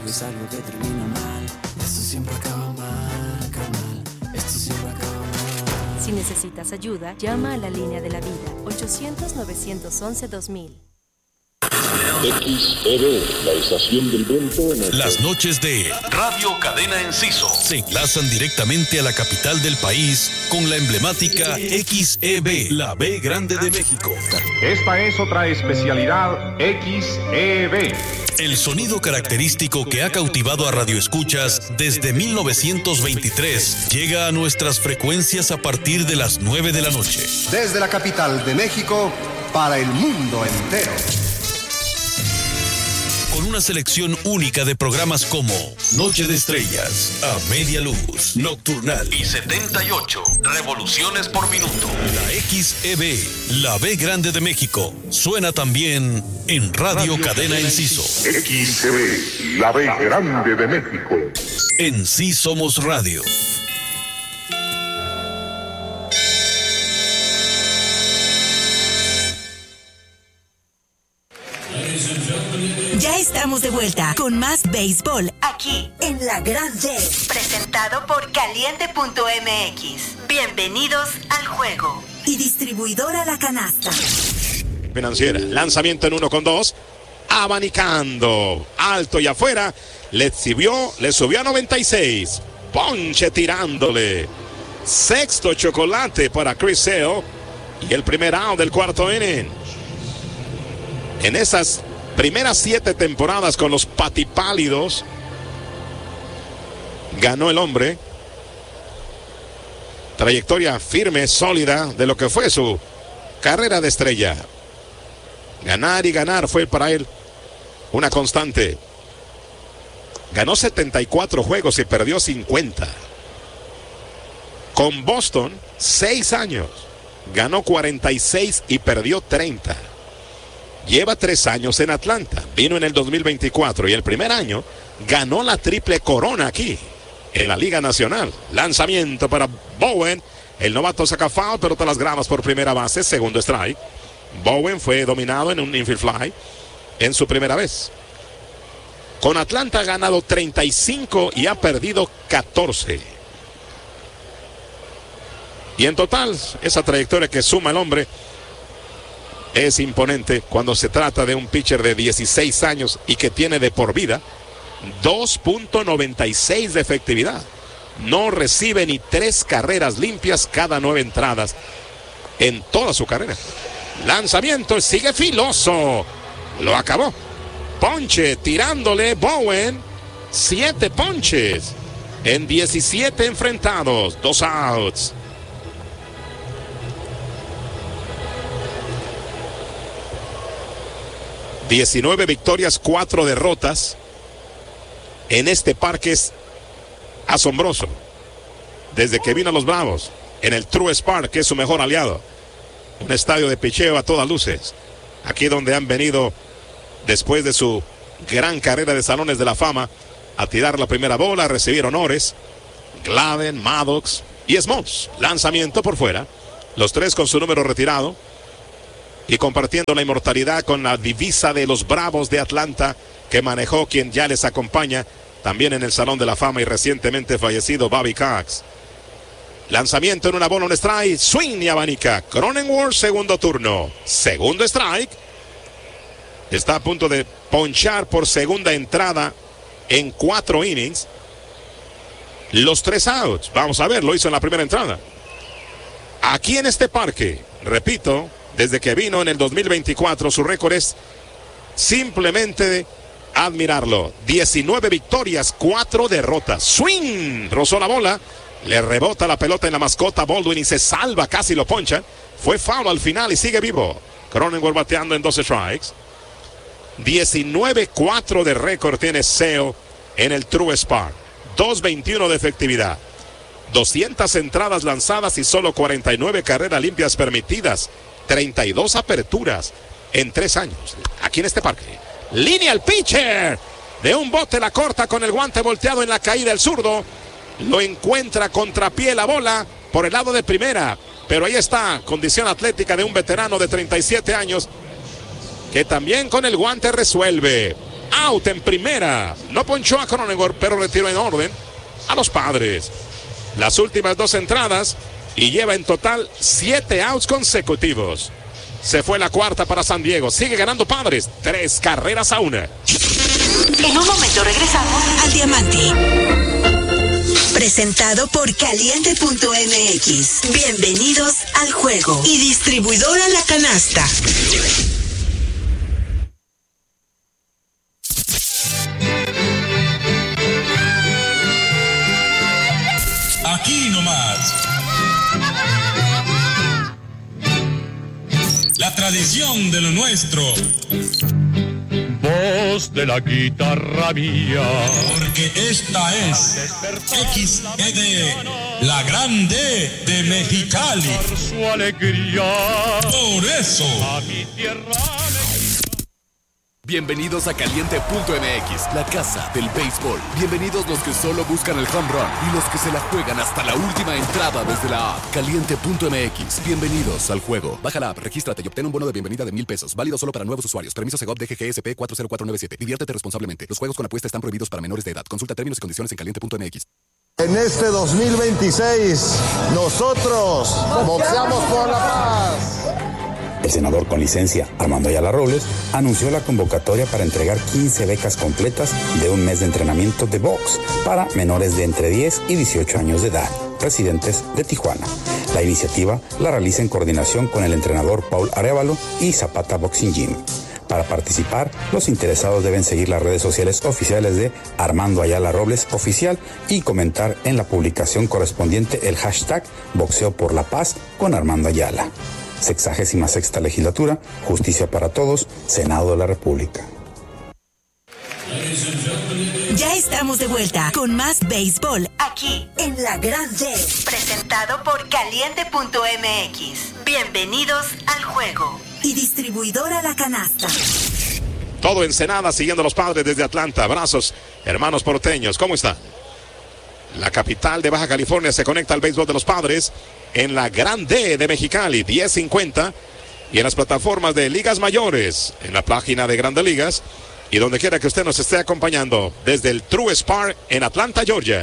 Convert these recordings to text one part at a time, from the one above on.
es algo que termina mal. Esto siempre acaba mal, carnal. Esto siempre acaba mal. Si necesitas ayuda, llama a la línea de la vida, 800-911-2000. XEB, la estación del viento en el... Las noches de Radio Cadena Enciso se enlazan directamente a la capital del país con la emblemática XEB, la B Grande de México. Esta es otra especialidad XEB. El sonido característico que ha cautivado a radioescuchas desde 1923 llega a nuestras frecuencias a partir de las 9 de la noche. Desde la capital de México para el mundo entero. Con una selección única de programas como Noche de Estrellas, A Media Luz, Nocturnal y 78 revoluciones por minuto. La XEB, la B Grande de México, suena también en Radio Cadena Enciso. XEB, la B Grande de México. En Sí Somos Radio. Ya estamos de vuelta con más béisbol aquí en La Grande, presentado por Caliente.mx. Bienvenidos al juego. Y distribuidora La Canasta Financiera, lanzamiento en 1-2, abanicando, alto y afuera, le subió a 96, ponche tirándole, sexto chocolate para Chris Sale y el primer out del cuarto inning. En esas primeras 7 temporadas con los patipálidos, ganó el hombre. Trayectoria firme, sólida de lo que fue su carrera de estrella. Ganar y ganar fue para él una constante. Ganó 74 juegos y perdió 50. Con Boston, 6 años. Ganó 46 y perdió 30. Lleva 3 años en Atlanta, vino en el 2024 y el primer año ganó la triple corona aquí, en la Liga Nacional. Lanzamiento para Bowen, el novato saca foul, pelota a las gradas por primera base, segundo strike. Bowen fue dominado en un infield fly en su primera vez. Con Atlanta ha ganado 35 y ha perdido 14. Y en total, esa trayectoria que suma el hombre es imponente cuando se trata de un pitcher de 16 años y que tiene de por vida 2.96 de efectividad. No recibe ni 3 carreras limpias cada 9 entradas en toda su carrera. Lanzamiento, sigue filoso. Lo acabó. Ponche tirándole Bowen. 7 ponches en 17 enfrentados. 2 outs. ...19 victorias, 4 derrotas... ...en este parque es asombroso... ...desde que vino a los Bravos... ...en el Truist Park, que es su mejor aliado... ...un estadio de picheo a todas luces... ...aquí donde han venido... ...después de su gran carrera de Salones de la Fama... ...a tirar la primera bola, a recibir honores... Glavine, Maddox y Smoltz... ...lanzamiento por fuera... ...los 3 con su número retirado... y compartiendo la inmortalidad con la divisa de los Bravos de Atlanta que manejó quien ya les acompaña también en el Salón de la Fama y recientemente fallecido Bobby Cox. Lanzamiento en una bola, un strike, swing y abanica. Cronenworth, segundo turno, segundo strike. Está a punto de ponchar por segunda entrada en 4 innings. Los 3 outs, vamos a ver, lo hizo en la primera entrada. Aquí en este parque, repito, desde que vino en el 2024, su récord es simplemente de admirarlo. 19 victorias, 4 derrotas. Swing, rozó la bola, le rebota la pelota en la mascota Baldwin y se salva, casi lo ponchan. Fue foul al final y sigue vivo. Cronenworth bateando en 12 strikes. 19-4 de récord tiene Sale en el Truist Park. 2.21 de efectividad. 200 entradas lanzadas y solo 49 carreras limpias permitidas. 32 aperturas en 3 años. Aquí en este parque. Línea el pitcher. De un bote la corta con el guante volteado en la caída el zurdo. Lo encuentra contrapié la bola por el lado de primera. Pero ahí está, condición atlética de un veterano de 37 años. Que también con el guante resuelve. out en primera. No ponchó a Cronenworth, pero retiró en orden a los Padres. Las últimas 2 entradas y lleva en total 7 outs consecutivos. Se fue la cuarta para San Diego. Sigue ganando Padres 3-1. En un momento regresamos al Diamante. Presentado por Caliente.mx. Bienvenidos al juego. Y distribuidora La Canasta. Aquí nomás. La tradición de lo nuestro. Voz de la guitarra mía. Porque esta es XED, la grande de Mexicali. Su alegría. Por eso. A mi tierra. Bienvenidos a Caliente.mx, la casa del béisbol. Bienvenidos los que solo buscan el home run y los que se la juegan hasta la última entrada desde la app. Caliente.mx, bienvenidos al juego. Baja la app, regístrate y obtén un bono de bienvenida de $1,000. Válido solo para nuevos usuarios. Permiso Segov DGGSP 40497. Diviértete responsablemente. Los juegos con apuesta están prohibidos para menores de edad. Consulta términos y condiciones en Caliente.mx. En este 2026, nosotros boxeamos por la paz. El senador con licencia, Armando Ayala Robles, anunció la convocatoria para entregar 15 becas completas de un mes de entrenamiento de box para menores de entre 10 y 18 años de edad, residentes de Tijuana. La iniciativa la realiza en coordinación con el entrenador Paul Arévalo y Zapata Boxing Gym. Para participar, los interesados deben seguir las redes sociales oficiales de Armando Ayala Robles Oficial y comentar en la publicación correspondiente el hashtag Boxeo por la Paz con Armando Ayala. 66ª Legislatura, Justicia para Todos, Senado de la República. Ya estamos de vuelta con más béisbol aquí en La Gran D. Presentado por Caliente.mx. Bienvenidos al juego. Y distribuidora La Canasta. Todo Ensenada siguiendo a los Padres desde Atlanta. Abrazos, hermanos porteños. ¿Cómo está? La capital de Baja California se conecta al béisbol de los Padres en la Gran D de Mexicali, 10:50, y en las plataformas de Ligas Mayores, en la página de Grandes Ligas, y donde quiera que usted nos esté acompañando, desde el Truist Park en Atlanta, Georgia.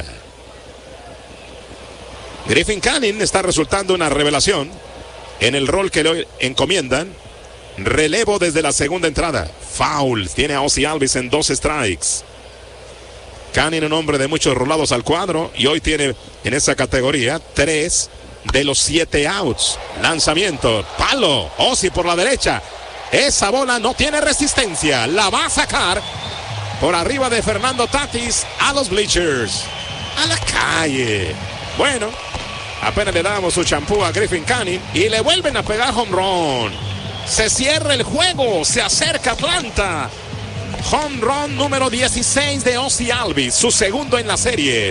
Griffin Canning está resultando una revelación en el rol que le encomiendan. Relevo desde la segunda entrada. Foul. Tiene a Ozzie Albies en 2 strikes. Canning, un hombre de muchos rolados al cuadro, y hoy tiene en esa categoría 3 de los 7 outs. Lanzamiento, palo, Ozzie por la derecha. Esa bola no tiene resistencia. La va a sacar por arriba de Fernando Tatis a los bleachers. A la calle. Bueno, apenas le damos su champú a Griffin Canning y le vuelven a pegar home run. Se cierra el juego, se acerca Atlanta. Home run número 16 de Ozzie Albies, su segundo en la serie.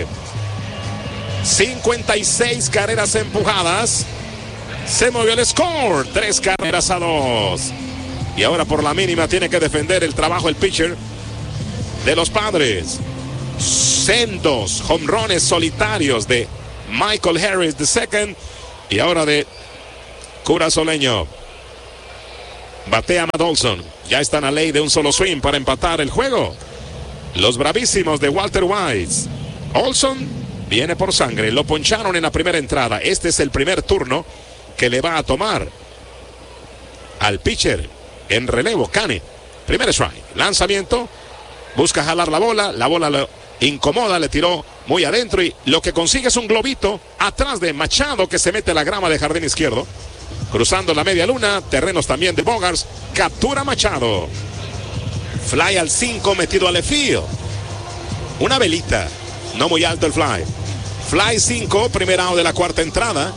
56 carreras empujadas. Se movió el score, 3-2. Y ahora por la mínima tiene que defender el trabajo el pitcher de los Padres. Sendos home runs solitarios de Michael Harris II y ahora de Curazoleño. Batea Matt Olson. Ya está en la ley de un solo swing para empatar el juego. Los bravísimos de Walter Wise. Olson viene por sangre. Lo poncharon en la primera entrada. Este es el primer turno que le va a tomar al pitcher en relevo, Canning. Primer strike. Lanzamiento. Busca jalar la bola. La bola lo incomoda. Le tiró muy adentro y lo que consigue es un globito atrás de Machado, que se mete a la grama de jardín izquierdo. Cruzando la media luna, terrenos también de Bogaerts, captura Machado. Fly al 5 metido al left field. Una velita, no muy alto el fly. Fly 5, primer out de la cuarta entrada.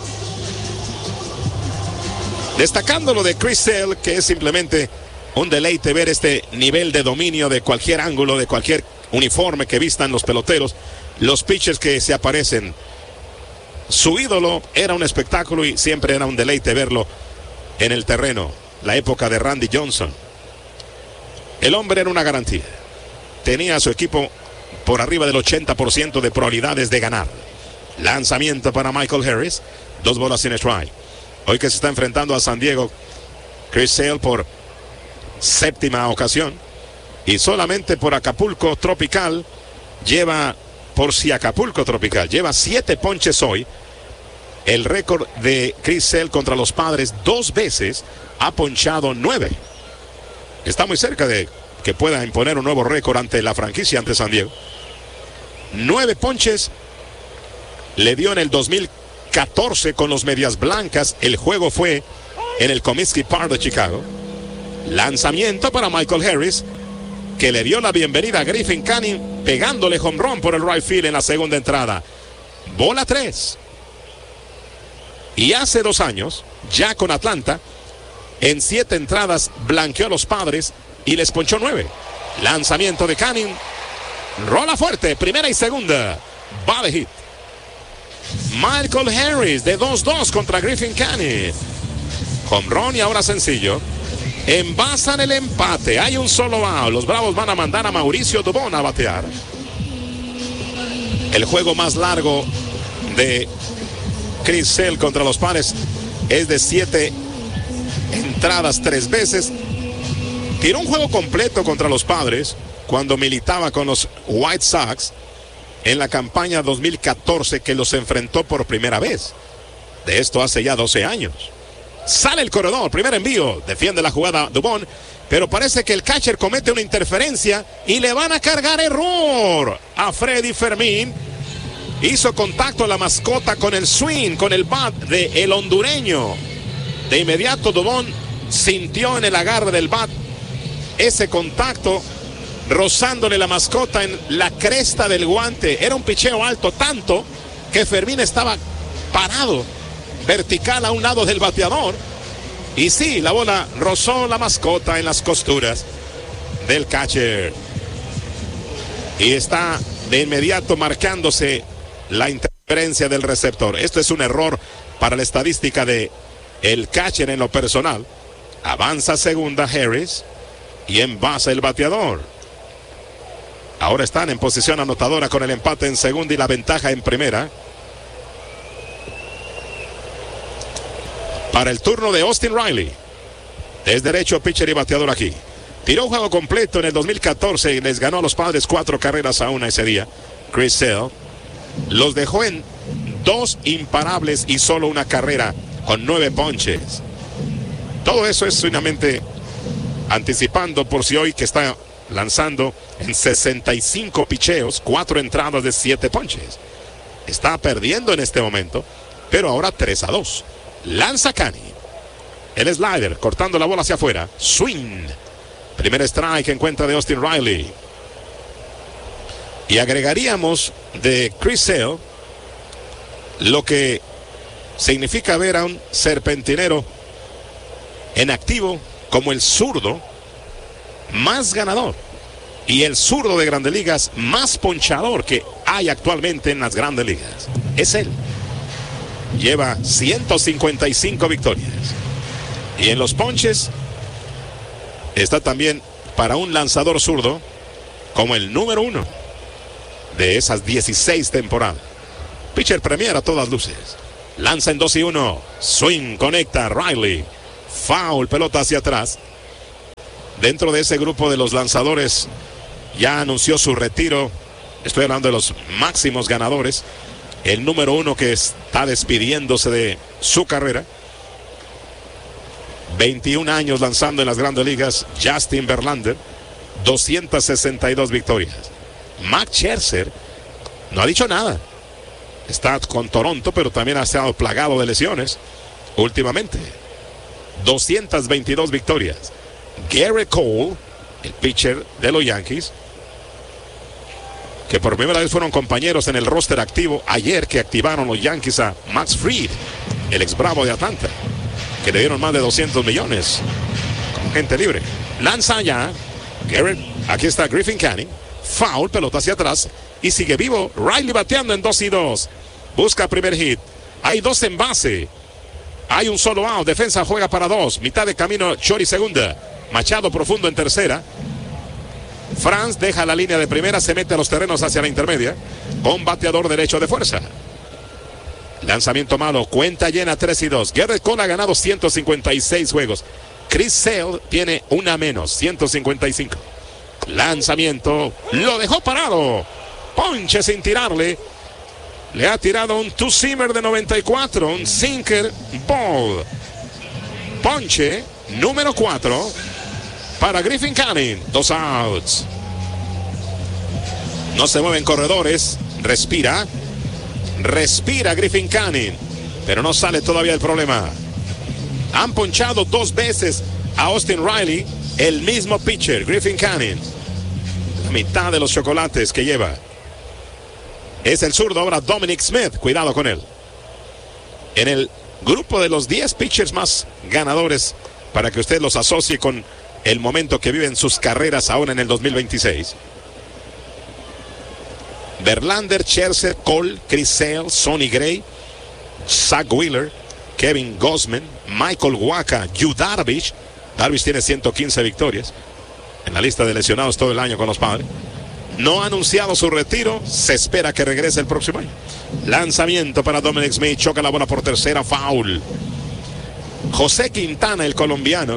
Destacando lo de Chris Sale, que es simplemente un deleite ver este nivel de dominio de cualquier ángulo, de cualquier uniforme que vistan los peloteros, los pitchers que se aparecen. Su ídolo era un espectáculo y siempre era un deleite verlo en el terreno. La época de Randy Johnson. El hombre era una garantía. Tenía a su equipo por arriba del 80% de probabilidades de ganar. Lanzamiento para Michael Harris. 2 bolas sin strike. Hoy que se está enfrentando a San Diego, Chris Sale por 7ª ocasión. Y solamente por Acapulco Tropical lleva 7 ponches hoy. El récord de Chris Sale contra los Padres 2 veces ha ponchado 9. Está muy cerca de que pueda imponer un nuevo récord ante la franquicia, ante San Diego. 9 ponches le dio en el 2014 con los Medias Blancas. El juego fue en el Comiskey Park de Chicago. Lanzamiento para Michael Harris, que le dio la bienvenida a Griffin Canning, pegándole home run por el right field en la segunda entrada. Bola 3. Y hace 2 años, ya con Atlanta, en 7 entradas blanqueó a los Padres y les ponchó 9. Lanzamiento de Canning. Rola fuerte, primera y segunda. Base hit. Michael Harris de 2-2 contra Griffin Canning. Home run y ahora sencillo. Envasan el empate. Hay un solo out. Los Bravos van a mandar a Mauricio Dubón a batear. El juego más largo de Chris Sale contra los Padres es de 7 entradas 3 veces. Tiró un juego completo contra los Padres cuando militaba con los White Sox en la campaña 2014, que los enfrentó por primera vez. De esto hace ya 12 años. Sale el corredor, primer envío, defiende la jugada Dubón, pero parece que el catcher comete una interferencia y le van a cargar error a Freddy Fermín. Hizo contacto la mascota con el swing, con el bat del hondureño. De inmediato Dubón sintió en el agarre del bat ese contacto, rozándole la mascota en la cresta del guante. Era un picheo alto, tanto que Fermín estaba parado vertical a un lado del bateador. Y sí, la bola rozó la mascota en las costuras del catcher. Y está de inmediato marcándose la interferencia del receptor. Esto es un error para la estadística de el catcher en lo personal. Avanza segunda Harris y envasa el bateador. Ahora están en posición anotadora con el empate en segunda y la ventaja en primera. Para el turno de Austin Riley. Es derecho pitcher y bateador aquí. Tiró un juego completo en el 2014 y les ganó a los Padres 4 carreras a 1 ese día. Chris Sale los dejó en 2 imparables y solo una carrera con 9 ponches. Todo eso es sumamente anticipando por si hoy, que está lanzando en 65 picheos, 4 entradas de 7 ponches. Está perdiendo en este momento, pero ahora 3-2. Lanza Canning. El slider cortando la bola hacia afuera. Swing. Primer strike en cuenta de Austin Riley. Y agregaríamos de Chris Sale lo que significa ver a un serpentinero en activo como el zurdo más ganador y el zurdo de Grandes Ligas más ponchador que hay actualmente en las Grandes Ligas. Es él. Lleva 155 victorias. Y en los ponches está también para un lanzador zurdo como el número 1 de esas 16 temporadas. Pitcher premier a todas luces. Lanza en 2-1. Swing, conecta Riley. Foul, pelota hacia atrás. Dentro de ese grupo de los lanzadores ya anunció su retiro. Estoy hablando de los máximos ganadores. El número 1 que está despidiéndose de su carrera. 21 años lanzando en las Grandes Ligas. Justin Verlander. 262 victorias. Max Scherzer no ha dicho nada. Está con Toronto, pero también ha estado plagado de lesiones últimamente. 222 victorias. Garrett Cole, el pitcher de los Yankees, que por primera vez fueron compañeros en el roster activo ayer, que activaron los Yankees a Max Fried, el ex Bravo de Atlanta, que le dieron más de 200 millones como gente libre. Lanza ya Garrett. Aquí está Griffin Canning. Foul, pelota hacia atrás y sigue vivo. Riley bateando en 2-2. Busca primer hit. Hay 2 en base. Hay un solo out. Defensa juega para 2. Mitad de camino, short y segunda. Machado profundo en tercera. Franz deja la línea de primera, se mete a los terrenos hacia la intermedia. Con bateador derecho de fuerza. Lanzamiento malo. Cuenta llena 3-2. Garrett Cole ha ganado 156 juegos. Chris Sale tiene una menos, 155. Lanzamiento. Lo dejó parado. Ponche sin tirarle. Le ha tirado un two-seamer de 94. Un sinker ball. Ponche número 4 para Griffin Canning. 2 outs. No se mueven corredores. Respira Griffin Canning, pero no sale todavía el problema. Han ponchado 2 veces a Austin Riley, el mismo pitcher, Griffin Canning. La mitad de los chocolates que lleva. Es el zurdo ahora Dominic Smith, cuidado con él. En el grupo de los 10 pitchers más ganadores, para que usted los asocie con el momento que viven sus carreras ahora en el 2026. Verlander, Scherzer, Cole, Chris Sale, Sonny Gray, Zach Wheeler, Kevin Gausman, Michael Wacha, Yu Darvish. Darvish tiene 115 victorias en la lista de lesionados todo el año con los Padres. No ha anunciado su retiro. Se espera que regrese el próximo año. Lanzamiento para Dominic Smith. Choca la bola por tercera. Foul. José Quintana, el colombiano.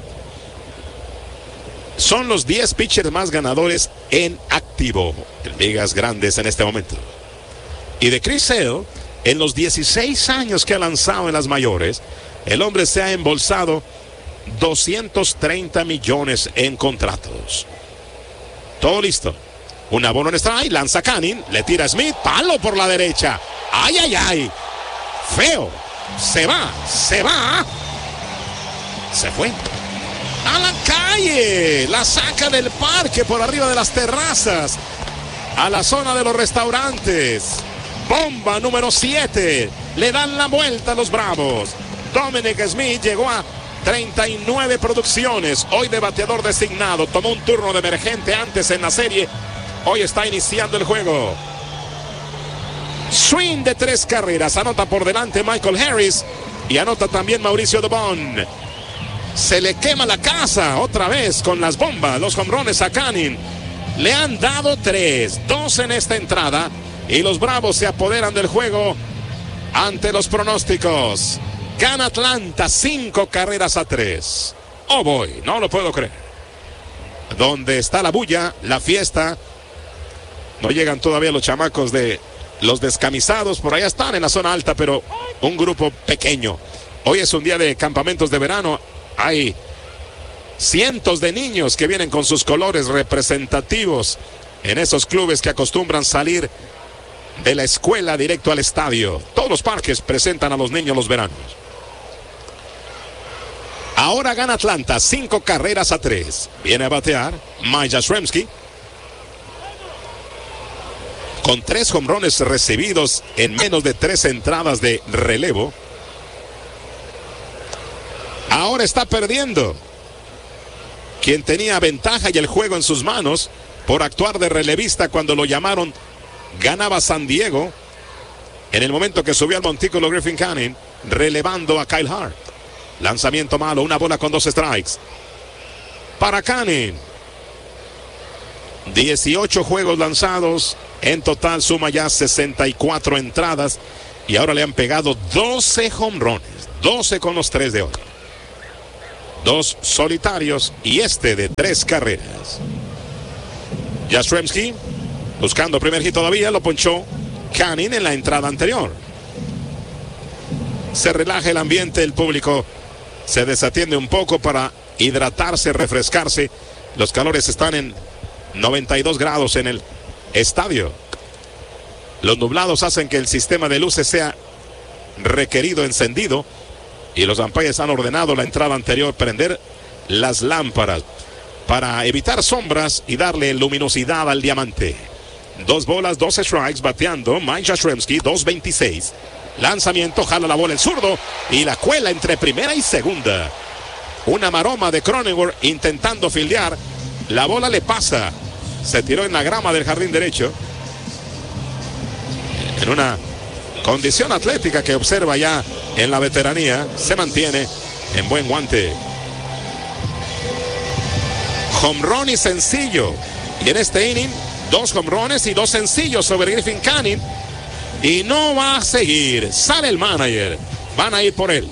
Son los 10 pitchers más ganadores en activo en ligas grandes en este momento. Y de Chris Sale, en los 16 años que ha lanzado en las mayores, el hombre se ha embolsado 230 millones en contratos. Todo listo. Una bola en strike, lanza Canning, le tira Smith, palo por la derecha. ¡Ay, ay, ay! Feo. Se va. Se fue. A la calle, la saca del parque por arriba de las terrazas, a la zona de los restaurantes. Bomba número 7, le dan la vuelta a los Bravos. Dominic Smith llegó a 39 producciones, hoy de bateador designado, tomó un turno de emergente antes en la serie, hoy está iniciando el juego. Swing de 3 carreras, anota por delante Michael Harris y anota también Mauricio Dubón. Se le quema la casa otra vez con las bombas, los jonrones a Canning. Le han dado 3, 2 en esta entrada y los Bravos se apoderan del juego ante los pronósticos. Gana Atlanta 5 carreras a 3. Oh boy, no lo puedo creer. Donde está la bulla, la fiesta. No llegan todavía los chamacos de los descamisados, por allá están en la zona alta, pero un grupo pequeño. Hoy es un día de campamentos de verano. Hay cientos de niños que vienen con sus colores representativos en esos clubes que acostumbran salir de la escuela directo al estadio. Todos los parques presentan a los niños los veranos. Ahora gana Atlanta 5 carreras a 3. Viene a batear Mike Yastrzemski con 3 jonrones recibidos en menos de 3 entradas de relevo. Ahora está perdiendo. Quien tenía ventaja y el juego en sus manos por actuar de relevista cuando lo llamaron, ganaba San Diego. En el momento que subió al montículo Griffin Canning, relevando a Kyle Hart. Lanzamiento malo, una bola con 2 strikes. Para Canning. 18 juegos lanzados. En total suma ya 64 entradas. Y ahora le han pegado 12 jonrones. 12 con los 3 de hoy. 2 solitarios y este de 3 carreras. Yastrzemski buscando primer hit todavía, lo ponchó Canning en la entrada anterior. Se relaja el ambiente, el público se desatiende un poco para hidratarse, refrescarse. Los calores están en 92 grados en el estadio. Los nublados hacen que el sistema de luces sea requerido encendido. Y los umpires han ordenado la entrada anterior prender las lámparas para evitar sombras y darle luminosidad al diamante. 2 bolas, 2 strikes, bateando Mike Yastrzemski, 2.26. Lanzamiento, jala la bola el zurdo y la cuela entre primera y segunda. Una maroma de Cronenworth intentando fildear. La bola le pasa. Se tiró en la grama del jardín derecho. En una condición atlética que observa ya en la veteranía, se mantiene en buen guante. Home run y sencillo. Y en este inning, 2 home runs y 2 sencillos sobre Griffin Canning. Y no va a seguir. Sale el manager. Van a ir por él.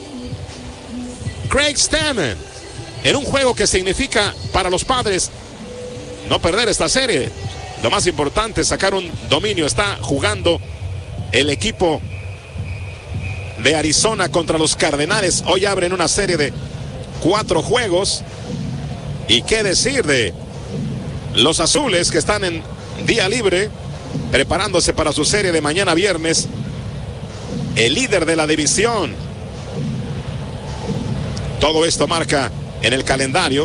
Craig Stammen. En un juego que significa para los Padres no perder esta serie. Lo más importante es sacar un dominio. Está jugando el equipo de Arizona contra los Cardenales. Hoy abren una serie de 4 juegos. Y qué decir de los azules, que están en día libre, preparándose para su serie de mañana viernes. El líder de la división. Todo esto marca en el calendario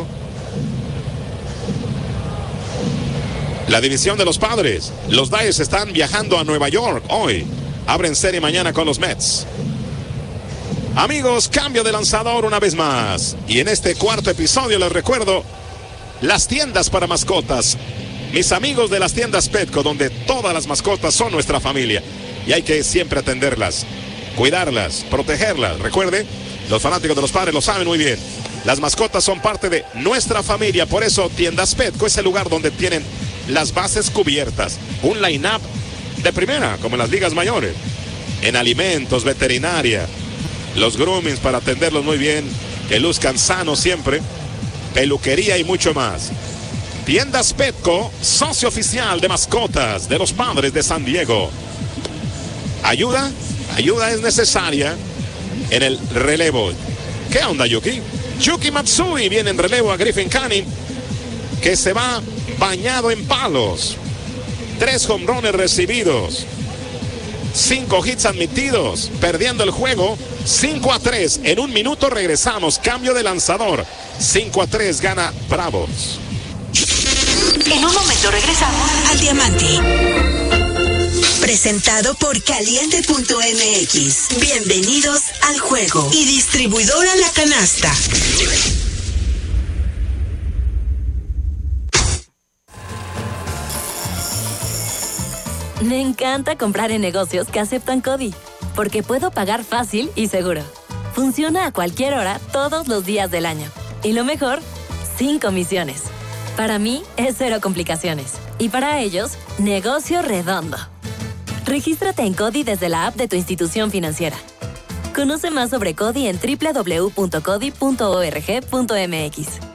la división de los Padres. Los Dyers están viajando a Nueva York hoy. Abren serie mañana con los Mets. Amigos, cambio de lanzador una vez más. Y en este cuarto episodio les recuerdo las tiendas para mascotas. Mis amigos de las tiendas Petco, donde todas las mascotas son nuestra familia. Y hay que siempre atenderlas, cuidarlas, protegerlas. Recuerde, los fanáticos de los Padres lo saben muy bien. Las mascotas son parte de nuestra familia. Por eso tiendas Petco es el lugar donde tienen las bases cubiertas. Un line-up de primera, como en las ligas mayores. En alimentos, veterinaria, los groomings para atenderlos muy bien, que luzcan sanos siempre, peluquería y mucho más. Tiendas Petco, socio oficial de mascotas de los Padres de San Diego. Ayuda es necesaria en el relevo. ¿Qué onda, Yuki? Yuki Matsui viene en relevo a Griffin Canning, que se va bañado en palos. 3 home runs recibidos, 5 hits admitidos, perdiendo el juego 5-3. En un minuto regresamos. Cambio de lanzador. 5-3 gana Bravos. En un momento regresamos al Diamante. Presentado por Caliente.mx. Bienvenidos al juego. Y distribuidora La Canasta. Me encanta comprar en negocios que aceptan CODI, porque puedo pagar fácil y seguro. Funciona a cualquier hora, todos los días del año. Y lo mejor, sin comisiones. Para mí, es 0 complicaciones. Y para ellos, negocio redondo. Regístrate en CODI desde la app de tu institución financiera. Conoce más sobre CODI en www.codi.org.mx.